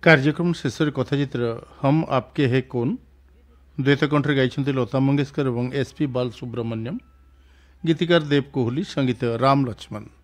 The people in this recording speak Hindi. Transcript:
कार्यक्रम शेष कथाचित्र हम आपके है कौन द्वैत कंठरे गाई लता मंगेशकर और एसपी बालसुब्रमण्यम, गीतिकार देव कोहली, संगीत राम लक्ष्मण।